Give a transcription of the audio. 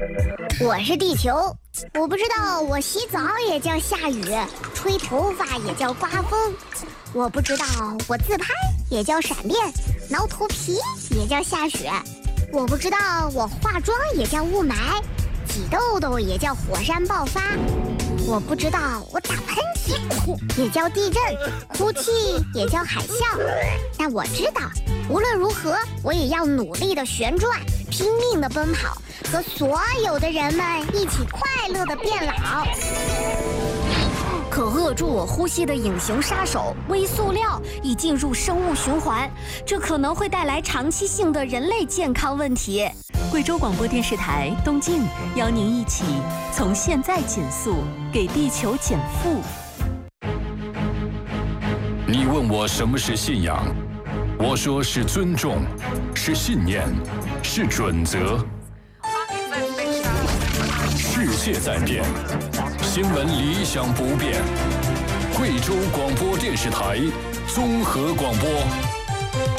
我是地球，我不知道我洗澡也叫下雨，吹头发也叫刮风，我不知道我自拍也叫闪电，挠头皮也叫下雪，我不知道我化妆也叫雾霾，挤痘痘也叫火山爆发，我不知道我打喷嚏也叫地震，哭泣也叫海啸，但我知道无论如何我也要努力的旋转，拼命的奔跑，和所有的人们一起快乐的变老。 可扼住我呼吸的隐形杀手微塑料已进入生物循环，这可能会带来长期性的人类健康问题。 贵州广播电视台东晋邀您一起从现在减速，给地球减负。 你问我什么是信仰，我说是尊重，是信念，是准则。世界在变，新闻理想不变。贵州广播电视台综合广播。